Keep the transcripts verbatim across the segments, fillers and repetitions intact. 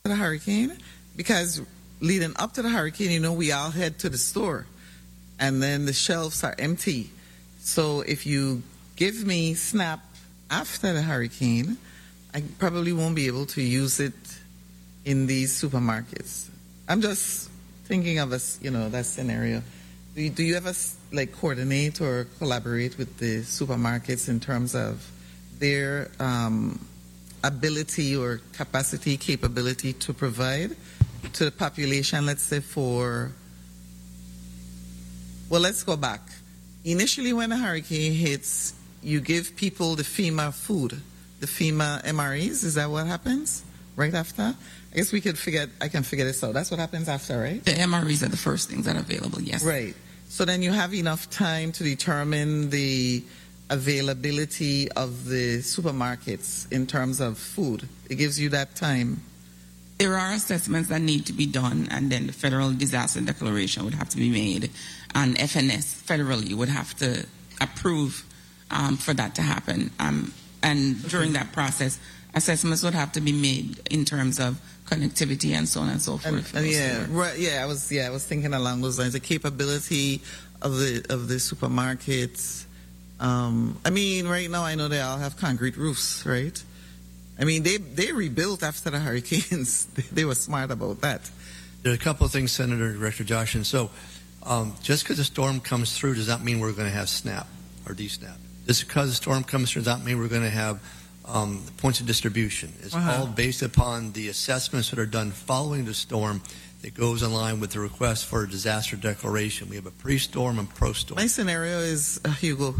the hurricane, because leading up to the hurricane, you know, we all head to the store, and then the shelves are empty. So if you give me SNAP after the hurricane, I probably won't be able to use it in these supermarkets. I'm just thinking of a, you know, that scenario. Do you, do you ever like coordinate or collaborate with the supermarkets in terms of their um, ability or capacity, capability to provide to the population, let's say for, well, let's go back. Initially, when a hurricane hits, you give people the FEMA food, the FEMA M R Es. Is that what happens right after? I guess we could figure, I can figure this out. That's what happens after, right? The M R Es are the first things that are available, yes. Right. So then you have enough time to determine the availability of the supermarkets in terms of food. It gives you that time. There are assessments that need to be done, and then the federal disaster declaration would have to be made, and F N S federally would have to approve um, for that to happen. Um, and okay. During that process, assessments would have to be made in terms of connectivity and so on and so forth. And, and yeah, right, yeah, I was yeah, I was thinking along those lines. The capability of the of the supermarkets. Um, I mean, right now I know they all have concrete roofs, right? I mean, they they rebuilt after the hurricanes. they, they were smart about that. There are a couple of things, Senator Director Josh, and so um, just because a storm comes through does not mean we're going to have SNAP or D SNAP. Just because a storm comes through does not mean we're going to have um, points of distribution. It's uh-huh. all based upon the assessments that are done following the storm that goes in line with the request for a disaster declaration. We have a pre-storm and pro-storm. My scenario is uh, Hugo.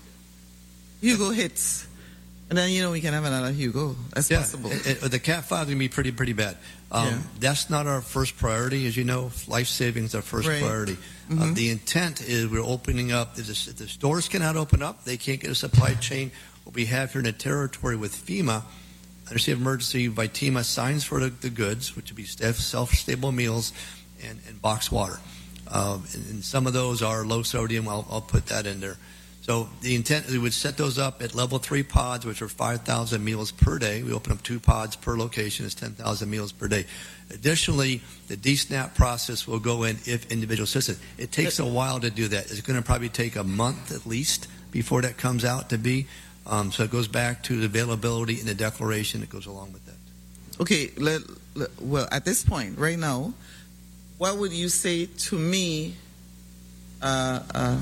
Hugo hits. And then, you know, we can have another Hugo. That's yeah, possible. It, it, the Cat five is going to be pretty, pretty bad. Um, yeah. That's not our first priority. As you know, life saving is our first right. priority. Mm-hmm. Uh, the intent is we're opening up. If the, if the stores cannot open up, they can't get a supply chain. What we have here in the territory with FEMA, under state of emergency, VITEMA signs for the, the goods, which would be self-stable meals and, and boxed water. Um, and, and some of those are low sodium. I'll, I'll put that in there. So the intent is we would set those up at level three pods, which are five thousand meals per day. We open up two pods per location. It's ten thousand meals per day. Additionally, the D SNAP process will go in if individual citizens. It takes a while to do that. It's going to probably take a month at least before that comes out to be. Um, so it goes back to the availability in the declaration that goes along with that. Okay, let, let, well, at this point, right now, what would you say to me, uh, uh,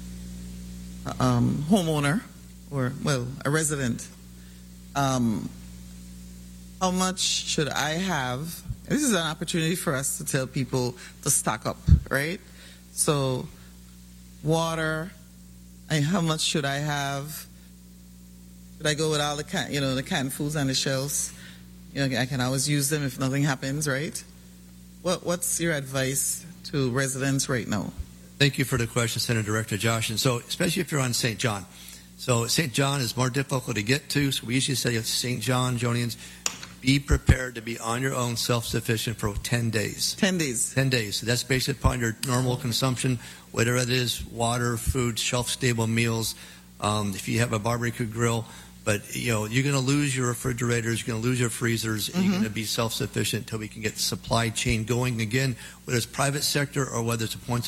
Um, homeowner, or well, a resident, um, how much should I have? This is an opportunity for us to tell people to stock up, right? So, water, I, how much should I have? Should I go with all the can, you know, the canned foods on the shelves? You know, I can always use them if nothing happens, right? What What's your advice to residents right now? Thank you for the question, Senator Director Josh. And so, especially if you're on Saint John. So, Saint John is more difficult to get to. So, we usually say Saint John, Jonians, be prepared to be on your own, self-sufficient for ten days. ten days. ten days. So, that's based upon your normal consumption, whatever it is, water, food, shelf-stable meals. Um, if you have a barbecue grill. But, you know, you're going to lose your refrigerators, you're going to lose your freezers, and mm-hmm. you're going to be self-sufficient until we can get the supply chain going again, whether it's private sector or whether it's a points of